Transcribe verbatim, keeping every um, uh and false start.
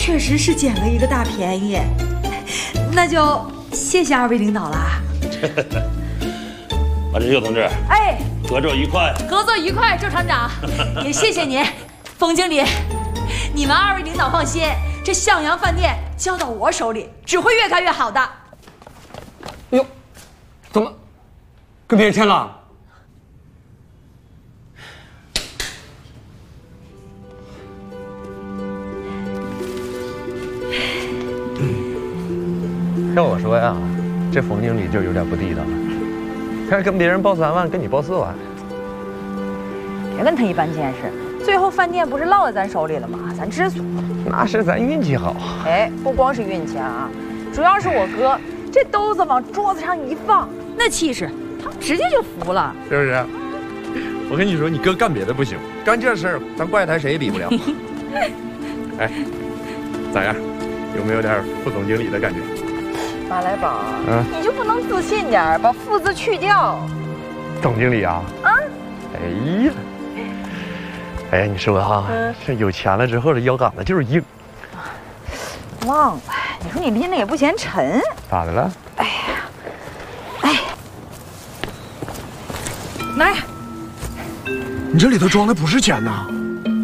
确实是捡了一个大便宜，那就谢谢二位领导了。 马振秀同志， 哎， 合作愉快， 合作愉快，周厂长，也谢谢您，冯经理，你们二位领导放心，这向阳饭店交到我手里，只会越开越好的。 哟，怎么跟别人签了？ 要我说呀，这冯经理就有点不地道了。看跟别人报三万，跟你报四万。 别跟他一般见识，最后饭店不是落在咱手里了吗？咱知足。 那是咱运气好。 哎，不光是运气啊，主要是我哥这兜子往桌子上一放，那气势，他直接就服了， 是不是？我跟你说，你哥干别的不行，干这事儿，咱怪他谁也比不了。哎，咋样？有没有点副总经理的感觉？ 马来宝， 嗯， 你就不能自信点，把“副”字去掉？ 总经理啊？ 啊？ 哎呀，哎呀，你说哈，嗯、这有钱了之后，这腰杆子就是硬。 忘了，你说你拎着也不嫌沉。 咋的了？ 哎呀，哎， 来，你这里头装的不是钱呐？